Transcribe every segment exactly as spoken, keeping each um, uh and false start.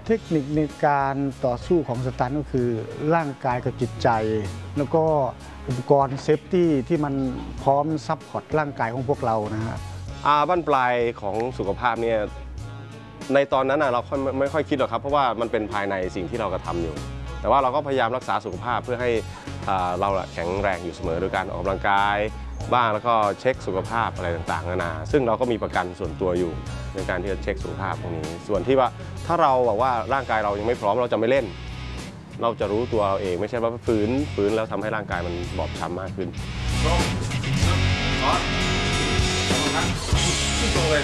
เทคนิคในการต่อสู้ของสตันก็คือร่างกายกับจิตใจแล้วก็อุปกรณ์เซฟตี้ที่มันพร้อมซัพพอร์ตร่างกายของพวกเรานะฮะอาบั้นปลายของสุขภาพเนี่ยในตอนนั้นเราไม่ค่อยคิดหรอกครับเพราะว่ามันเป็นภายในสิ่งที่เรากระทำอยู่แต่ว่าเราก็พยายามรักษาสุขภาพเพื่อให้เราแข็งแรงอยู่เสมอโดยการออกกำลังกายบ้างแล้วก็เช็คสุขภาพอะไรต่างๆนานาซึ่งเราก็มีประกันส่วนตัวอยู่ในการที่จะเช็คสุขภาพตรงนี้ส่วนที่ว่าถ้าเราบอกว่าร่างกายเรายังไม่พร้อมเราจะไม่เล่นเราจะรู้ตัวเราเองไม่ใช่ว่าฝืนฝืนแล้วทำให้ร่างกายมันบอบช้ำมากขึ้นตรงตรงเลย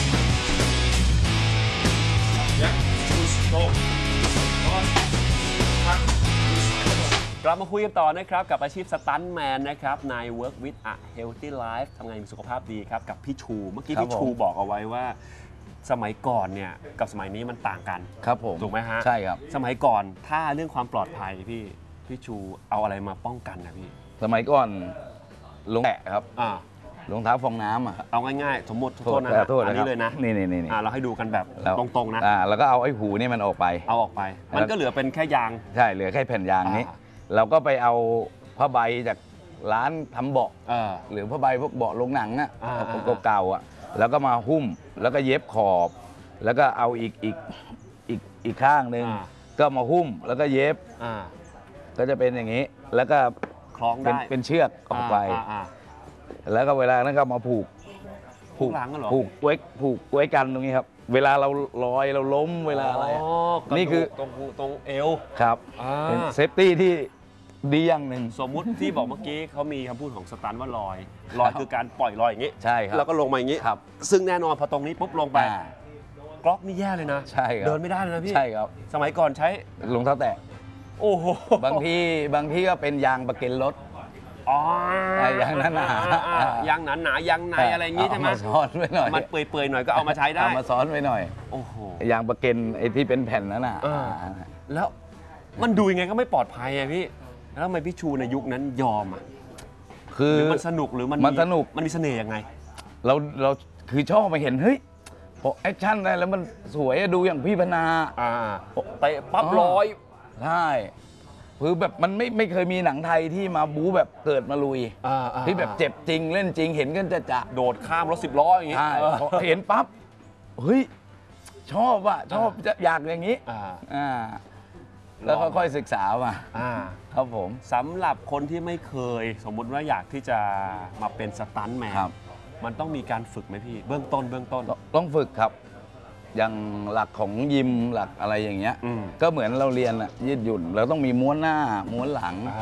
กลับมาคุยกันต่อนะครับกับอาชีพสตันท์แมนนะครับใน Work with a Healthy Life ทำงานมีสุขภาพดีครับกับพี่ชูเมื่อกี้พี่ชูบอกเอาไว้ว่าสมัยก่อนเนี่ยกับสมัยนี้มันต่างกันครับผมถูกไหมฮะใช่ครับสมัยก่อนถ้าเรื่องความปลอดภัยพี่พี่ชูเอาอะไรมาป้องกันนะพี่สมัยก่อนลงแตะครับอ่าลงเท้าฟองน้ำอ่ะเอาง่ายๆสมมติโทษนะอันนี้เลยนะนี่นี่นี่เราให้ดูกันแบบตรงๆนะอ่าแล้วก็เอาไอ้หูนี่มันออกไปเอาออกไปมันก็เหลือเป็นแค่ยางใช่เหลือแค่แผ่นยางนี้เราก็ไปเอาผ้าใบจากร้านทำเบาะหรือผ้าใบพวกเบาะลงหนังอ่ะเก่าๆอ่ะแล้วก็มาหุ้มแล้วก็เย็บขอบแล้วก็เอาอีกอีกอีกอีกข้างหนึ่งก็มาหุ้มแล้วก็เย็บก็จะเป็นอย่างนี้แล้วก็คล้องได้เป็นเชือกออกไปแล้วก็เวลานั้นก็มาผูกผูกหลังกันหรอผูกไว้ผูกไว้กันตรงนี้ครับเวลาเราลอยเราล้มเวลาอะไรนี่คือตรงตรงเอวครับเป็นเซฟตี้ที่ดีอย่างหนึ่งสมมุติที่บอกเมื่อกี้เขามีคำพูดของสตันว่าลอยลอยคือการปล่อยลอยอย่างนี้ใช่ครับแล้วก็ลงมาอย่างนี้ครับซึ่งแน่นอนพอตรงนี้ปุ๊บลงไปกล็อกนี่แย่เลยนะใช่ครับเดินไม่ได้เลยนะพี่ใช่ครับสมัยก่อนใช้รองเท้าแตะโอ้โหบางที่บางที่ก็เป็นยางประเก็นรถอ๋อยางนั้นหนายางหนาหนายางในอะไรอย่างนี้ใช่ไหมมาซ้อนไว้หน่อยมันเปื่อยๆหน่อยก็เอามาใช้ได้เอามาซ้อนไว้หน่อยโอ้โหยางประเก็นไอ้ที่เป็นแผ่นนั้นน่ะแล้วมันดูยังไงก็ไม่ปลอดภัยอะพี่แล้วทำไมพี่ชูในยุคนั้นยอมอ่ะคือมันสนุกหรือมันมันสนุกมันมีเสน่ห์ยังไงเราเราคือชอบมาเห็นเฮ้ยพอแอคชั่นได้แล้วมันสวยดูอย่างพี่พนาอ่าเตะปั๊บร้อยใช่คือแบบมันไม่ไม่เคยมีหนังไทยที่มาบู๊แบบเกิดมาลุยที่แบบเจ็บจริงเล่นจริงเห็นกันจะจะโดดข้ามรถสิบล้ออย่างงี้ใช่พอเห็นปั๊บเฮ้ยชอบว่ะชอบจะอยากอย่างนี้อ่าแล้วค่อยๆศึกษามาครับผมสำหรับคนที่ไม่เคยสมมุติว่าอยากที่จะมาเป็นสตันท์แมนมันต้องมีการฝึกไหมพี่เบื้องต้นเบื้องต้นต้องฝึกครับอย่างหลักของยิมหลักอะไรอย่างเงี้ยก็เหมือนเราเรียนอะยืดหยุ่นเราต้องมีม้วนหน้าม้วนหลัง